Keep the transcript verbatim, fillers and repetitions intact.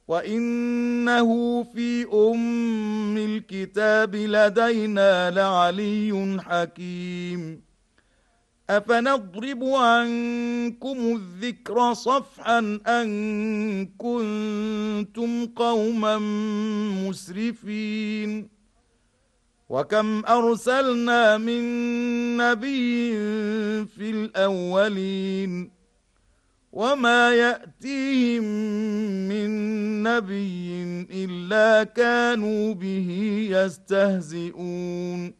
وإنه في أم الكتاب لدينا لعلي حكيم أفنضرب عنكم الذكر صفحا أن كنتم قوما مسرفين وكم أرسلنا من نبي في الأولين وما يأتيهم من نبي إلا كانوا به يستهزئون